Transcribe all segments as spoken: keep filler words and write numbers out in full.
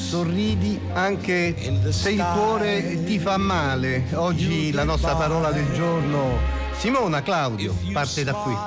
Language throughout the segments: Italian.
sorridi anche se il cuore ti fa male. Oggi la nostra parola del giorno, Simona, Claudio, parte da qui.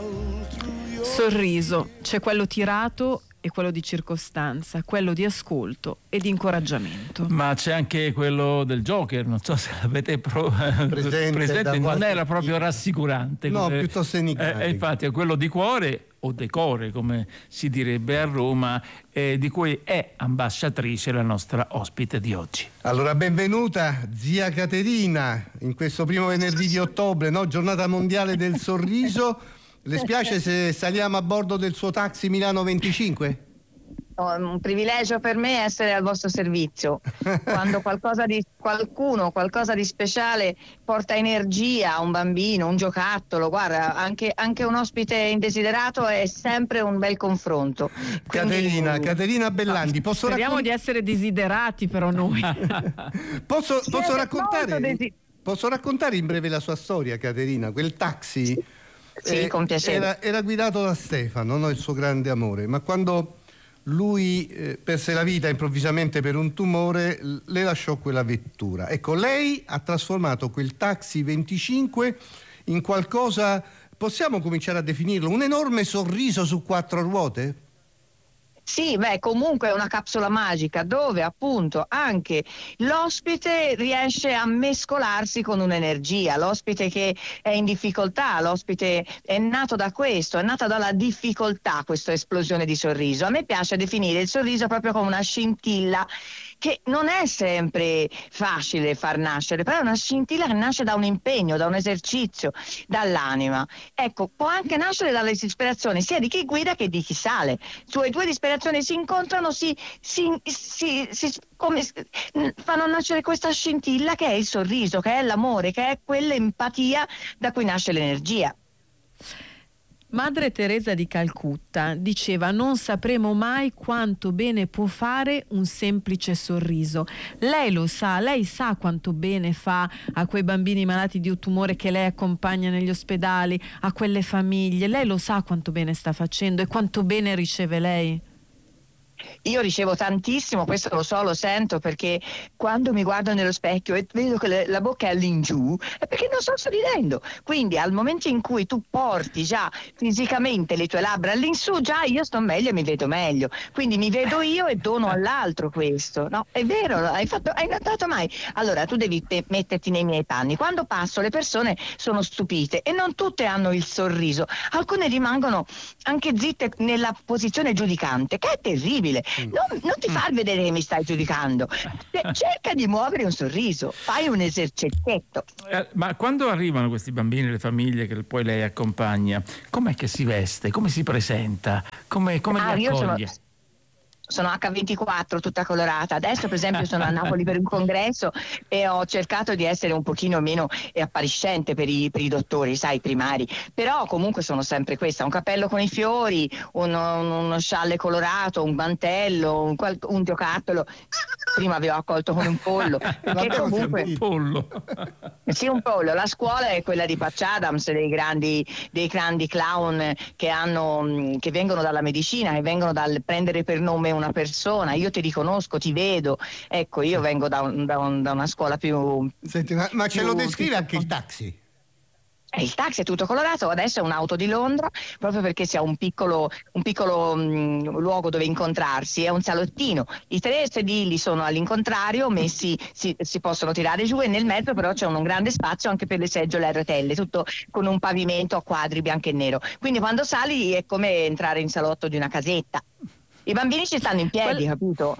Sorriso, c'è quello tirato e quello di circostanza, quello di ascolto e di incoraggiamento. Ma c'è anche quello del Joker, non so se l'avete pro- presente, presente non era proprio rassicurante. No, come, piuttosto enigmatico. Eh, infatti è quello di cuore o decore, come si direbbe a Roma, eh, di cui è ambasciatrice la nostra ospite di oggi. Allora, benvenuta zia Caterina in questo primo venerdì di ottobre, no? Giornata mondiale del sorriso. Le spiace se saliamo a bordo del suo taxi Milano venticinque? No, è un privilegio per me essere al vostro servizio. Quando qualcosa di qualcuno, qualcosa di speciale porta energia a un bambino, un giocattolo, guarda, anche, anche un ospite indesiderato è sempre un bel confronto. Quindi... Caterina, Caterina Bellandi, posso Speriamo raccont- di essere desiderati però noi. posso, posso Siete raccontare molto desi- posso raccontare in breve la sua storia, Caterina? Quel taxi Sì, eh, con piacere. Era, era guidato da Stefano, no? Il suo grande amore, ma quando lui eh, perse la vita improvvisamente per un tumore, l- le lasciò quella vettura. Ecco, lei ha trasformato quel taxi venticinque in qualcosa, possiamo cominciare a definirlo, un enorme sorriso su quattro ruote? Sì, beh, comunque è una capsula magica dove appunto anche l'ospite riesce a mescolarsi con un'energia, l'ospite che è in difficoltà, l'ospite è nato da questo, è nata dalla difficoltà questa esplosione di sorriso. A me piace definire il sorriso proprio come una scintilla che non è sempre facile far nascere, però è una scintilla che nasce da un impegno, da un esercizio, dall'anima. Ecco, può anche nascere dalla disperazione sia di chi guida che di chi sale. Cioè, due disperazioni si incontrano, si, si, si, si come, fanno nascere questa scintilla che è il sorriso, che è l'amore, che è quell'empatia da cui nasce l'energia. Madre Teresa di Calcutta diceva: non sapremo mai quanto bene può fare un semplice sorriso. Lei lo sa, lei sa quanto bene fa a quei bambini malati di un tumore che lei accompagna negli ospedali, a quelle famiglie. Lei lo sa quanto bene sta facendo e quanto bene riceve lei. Io ricevo tantissimo, questo lo so, lo sento, perché quando mi guardo nello specchio e vedo che le, la bocca è all'ingiù è perché non sto sorridendo. Quindi al momento in cui tu porti già fisicamente le tue labbra all'insù, già io sto meglio e mi vedo meglio. Quindi mi vedo io e dono all'altro questo. No, è vero, hai, fatto, hai notato mai? Allora tu devi te- metterti nei miei panni. Quando passo le persone sono stupite e non tutte hanno il sorriso. Alcune rimangono anche zitte nella posizione giudicante, che è terribile. Non, non ti far vedere che mi stai giudicando, cerca di muovere un sorriso, fai un esercizetto. Eh, ma quando arrivano questi bambini, le famiglie che poi lei accompagna, com'è che si veste? Come si presenta? Come, come Ah, li io sono, accoglie? sono acca ventiquattro tutta colorata. Adesso per esempio sono a Napoli per un congresso e ho cercato di essere un pochino meno appariscente per i, per i dottori, sai, primari, però comunque sono sempre questa: un cappello con i fiori, uno, uno scialle colorato, un mantello, un, qual- un giocattolo. Prima avevo accolto con un pollo, perché comunque Un pollo. sì, un pollo. La scuola è quella di Patch Adams, dei grandi, dei grandi clown che hanno, che vengono dalla medicina, che vengono dal prendere per nome una persona. Io ti riconosco, ti vedo. Ecco, io vengo da, un, da, un, da una scuola più. Senti, ma, ma ce più- lo descrive più- anche il taxi? Eh, il taxi è tutto colorato, adesso è un'auto di Londra, proprio perché sia un piccolo, un piccolo mh, luogo dove incontrarsi, è un salottino. I tre sedili sono all'incontrario, messi, si, si possono tirare giù, e nel mezzo però c'è un, un grande spazio anche per le seggiole a rotelle, tutto con un pavimento a quadri bianco e nero. Quindi quando sali è come entrare in salotto di una casetta. I bambini ci stanno in piedi, Quel- capito?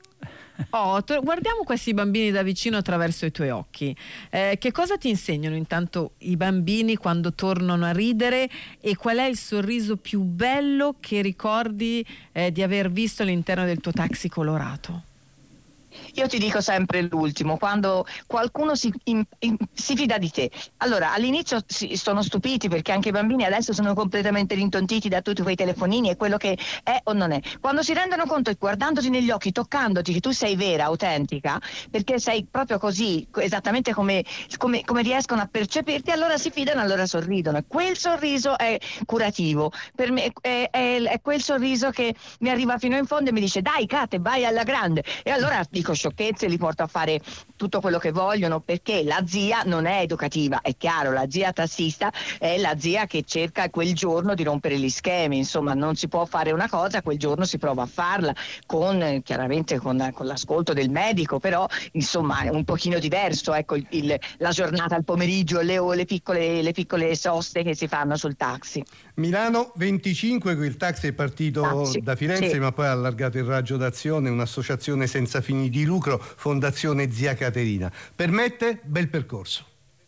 Oh, to- guardiamo questi bambini da vicino attraverso i tuoi occhi. Eh, che cosa ti insegnano intanto i bambini quando tornano a ridere, e qual è il sorriso più bello che ricordi eh, di aver visto all'interno del tuo taxi colorato? Io ti dico sempre l'ultimo, quando qualcuno si, in, in, si fida di te. Allora, all'inizio si, sono stupiti perché anche i bambini adesso sono completamente rintontiti da tutti quei telefonini e quello che è o non è. Quando si rendono conto, guardandoti negli occhi, toccandoti, che tu sei vera, autentica, perché sei proprio così, esattamente come, come, come riescono a percepirti, allora si fidano, allora sorridono. E quel sorriso è curativo. Per me è, è, è quel sorriso che mi arriva fino in fondo e mi dice: dai Kate, vai alla grande. E allora dico sciocchezze, li porto a fare tutto quello che vogliono, perché la zia non è educativa, è chiaro, la zia tassista è la zia che cerca quel giorno di rompere gli schemi, insomma non si può fare una cosa, quel giorno si prova a farla con chiaramente con, con l'ascolto del medico, però insomma è un pochino diverso, ecco il, il, la giornata al pomeriggio, le, le, piccole, le piccole soste che si fanno sul taxi. Milano venticinque, il taxi è partito Taxi, da Firenze, sì. ma poi ha allargato il raggio d'azione, un'associazione senza fini di lucro, Fondazione Zia Caterina. Permette? Bel percorso.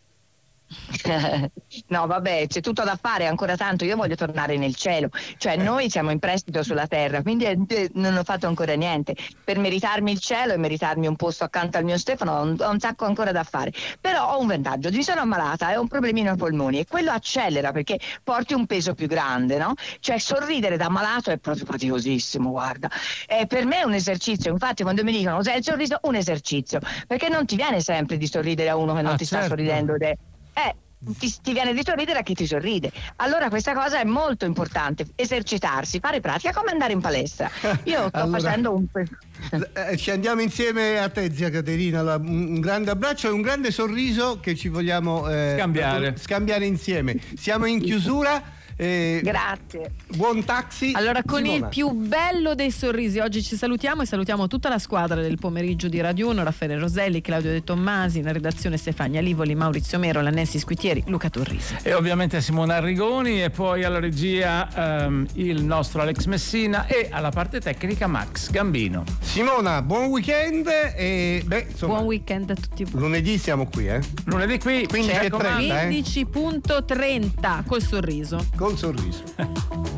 No vabbè, c'è tutto da fare, ancora tanto. Io voglio tornare nel cielo, cioè noi siamo in prestito sulla terra, quindi eh, non ho fatto ancora niente per meritarmi il cielo e meritarmi un posto accanto al mio Stefano. Ho un, ho un sacco ancora da fare, però ho un vantaggio: mi sono ammalata e ho un problemino ai polmoni e quello accelera perché porti un peso più grande, no? Cioè sorridere da malato è proprio faticosissimo, guarda, eh, per me è un esercizio. Infatti quando mi dicono cos'è il sorriso, un esercizio, perché non ti viene sempre di sorridere a uno che non Ah, ti certo. sta sorridendo ed è Eh, ti, ti viene di sorridere a chi ti sorride. Allora questa cosa è molto importante, esercitarsi, fare pratica, come andare in palestra. Io sto Allora, facendo un eh, ci andiamo insieme a te, zia Caterina. Allora, un, un grande abbraccio e un grande sorriso che ci vogliamo eh, Scambiare. scambiare insieme. Siamo in chiusura. Eh, Grazie. Buon taxi. Allora, con Simona. il più bello dei sorrisi oggi ci salutiamo e salutiamo tutta la squadra del pomeriggio di Radio uno: Raffaele Roselli, Claudio De Tommasi, in redazione Stefania Livoli, Maurizio Mero, Lannessi Squitieri, Luca Turrisi. E ovviamente Simona Arrigoni, e poi alla regia ehm, il nostro Alex Messina, e alla parte tecnica Max Gambino. Simona, buon weekend e beh, insomma, Buon weekend a tutti voi. lunedì siamo qui, eh? Lunedì qui, quindici mi e raccomando. trenta, eh? quindici e trenta col sorriso. Col sorriso.